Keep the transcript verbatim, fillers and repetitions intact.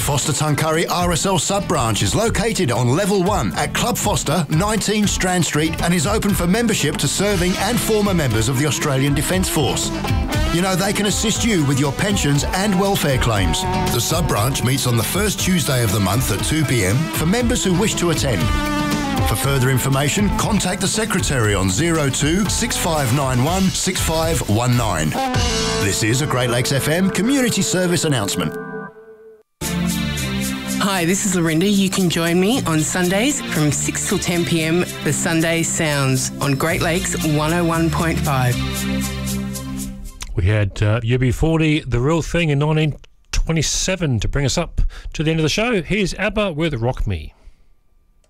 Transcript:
Foster Tuncurry R S L sub-branch is located on level one at Club Foster, nineteen Strand Street, and is open for membership to serving and former members of the Australian Defence Force. You know, they can assist you with your pensions and welfare claims. The sub-branch meets on the first Tuesday of the month at two p m for members who wish to attend. For further information, contact the Secretary on zero two six five nine one six five one nine. This is a Great Lakes F M community service announcement. Hi, this is Lorinda. You can join me on Sundays from six till ten p m for Sunday Sounds on Great Lakes one oh one point five. We had uh, U B forty, The Real Thing, in nineteen twenty-seven to bring us up to the end of the show. Here's ABBA with Rock Me.